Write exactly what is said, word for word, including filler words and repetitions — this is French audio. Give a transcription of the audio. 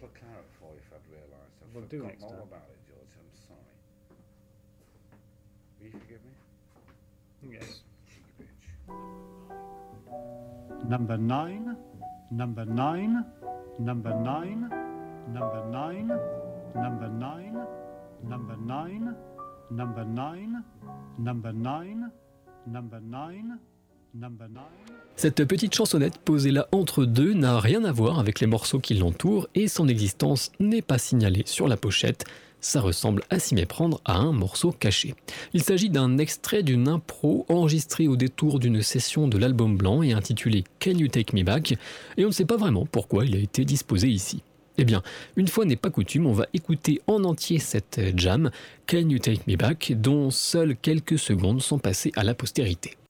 bottle of claret for you if I'd realised. I've We'll do forgotten next all time. about it, George. I'm sorry. Will you forgive me? Yes. Cheeky bitch. Number nine, number nine, number nine, number nine, number nine, number nine, number nine, number nine, number nine, number nine. Cette petite chansonnette posée là entre deux n'a rien à voir avec les morceaux qui l'entourent et son existence n'est pas signalée sur la pochette. Ça ressemble à s'y méprendre à un morceau caché. Il s'agit d'un extrait d'une impro enregistrée au détour d'une session de l'album blanc et intitulée Can You Take Me Back, et on ne sait pas vraiment pourquoi il a été disposé ici. Eh bien, une fois n'est pas coutume, on va écouter en entier cette jam, Can You Take Me Back, dont seules quelques secondes sont passées à la postérité.